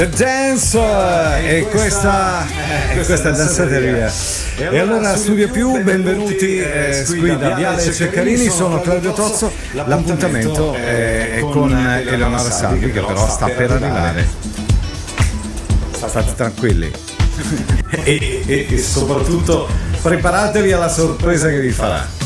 The Dance e questa danzateria. E allora Studio Più, benvenuti qui da Viale Ceccarini, sono Claudio Tozzo. L'appuntamento è con Eleonora Salvi, che però sta per arrivare. State tranquilli e soprattutto preparatevi alla sorpresa che vi farà.